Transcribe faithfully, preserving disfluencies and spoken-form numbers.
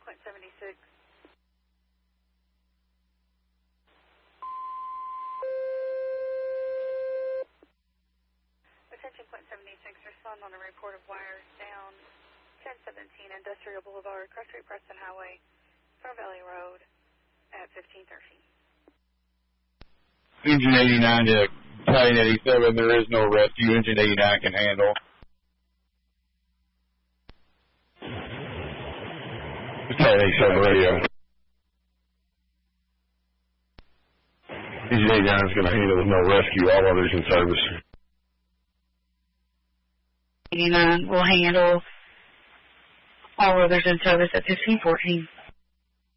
point seven six. Attention point seven six, respond on a report of wires down ten seventeen Industrial Boulevard, Cross Street, Preston Highway, Star Valley Road at fifteen thirteen. Engine eighty-nine to plane eighty-seven, there is no rescue. Engine eighty-nine can handle. Plane eighty-seven radio. Engine eighty-nine is going to handle with no rescue. All others in service. eighty-nine will handle all others in service at fifteen fourteen.